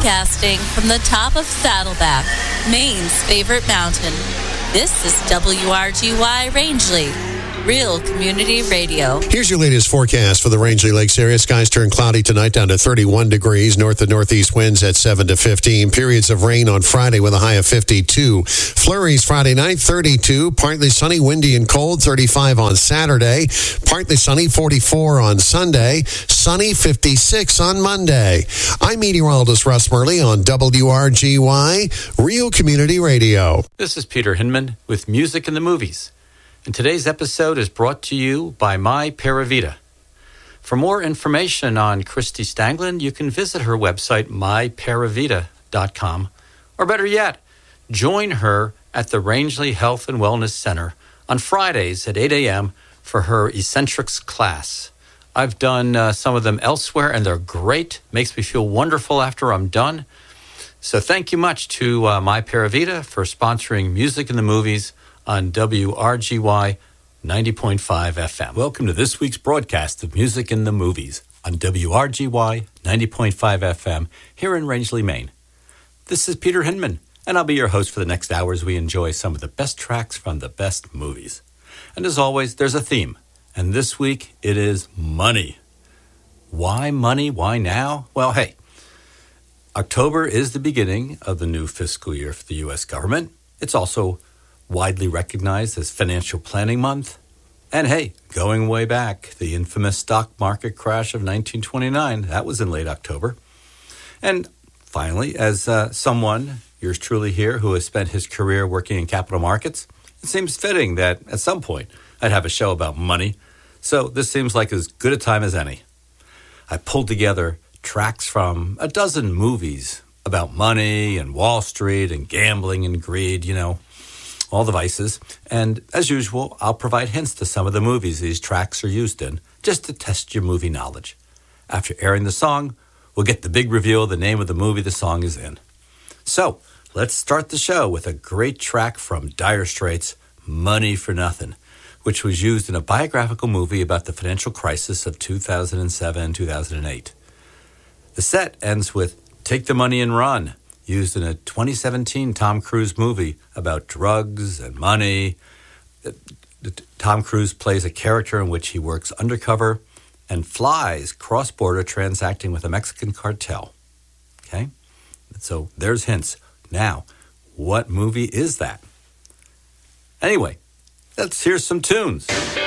Broadcasting from the top of Saddleback, Maine's favorite mountain. This is WRGY Rangeley, Real Community Radio. Here's your latest forecast for the Rangeley Lakes area. Skies turn cloudy tonight down to 31 degrees. North and northeast winds at 7 to 15. Periods of rain on Friday with a high of 52. Flurries Friday night, 32. Partly sunny, windy and cold, 35 on Saturday. Partly sunny, 44 on Sunday. Sunny, 56 on Monday. I'm meteorologist Russ Murley on WRGY, Real Community Radio. This is Peter Hinman with Music in the Movies. And today's episode is brought to you by My Paravita. For more information on Christy Stanglin, you can visit her website, myparavita.com. Or better yet, join her at the Rangeley Health and Wellness Center on Fridays at 8 a.m. for her Eccentrics class. I've done some of them elsewhere, and they're great. Makes me feel wonderful after I'm done. So thank you much to My Paravita for sponsoring Music in the Movies on WRGY 90.5 FM. Welcome to this week's broadcast of Music in the Movies on WRGY 90.5 FM here in Rangeley, Maine. This is Peter Hinman, and I'll be your host for the next hour as we enjoy some of the best tracks from the best movies. And as always, there's a theme, and this week it is money. Why money? Why now? Well, hey, October is the beginning of the new fiscal year for the U.S. government. It's also widely recognized as Financial Planning Month. And hey, going way back, the infamous stock market crash of 1929, that was in late October. And finally, as someone, yours truly here, who has spent his career working in capital markets, it seems fitting that at some point I'd have a show about money. So this seems like as good a time as any. I pulled together tracks from a dozen movies about money and Wall Street and gambling and greed, all the vices. And as usual, I'll provide hints to some of the movies these tracks are used in, just to test your movie knowledge. After airing the song, we'll get the big reveal of the name of the movie the song is in. So, let's start the show with a great track from Dire Straits, Money for Nothing, which was used in a biographical movie about the financial crisis of 2007-2008. The set ends with Take the Money and Run, used in a 2017 Tom Cruise movie about drugs and money. Tom Cruise plays a character in which he works undercover and flies cross-border transacting with a Mexican cartel. Okay? So there's hints. Now, what movie is that? Anyway, let's hear some tunes.